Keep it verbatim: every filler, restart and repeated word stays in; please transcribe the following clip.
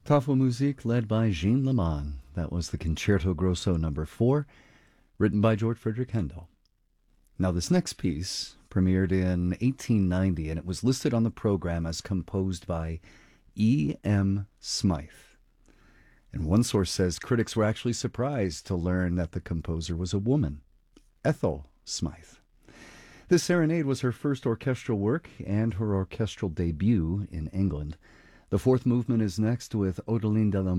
Tafelmusik led by Jean Leman. That was the Concerto Grosso number four, written by George Frederick Handel. Now this next piece premiered in eighteen ninety, and it was listed on the program as composed by E M Smythe. And one source says critics were actually surprised to learn that the composer was a woman, Ethel Smythe. This serenade was her first orchestral work and her orchestral debut in England. The fourth movement is next with Odeline de la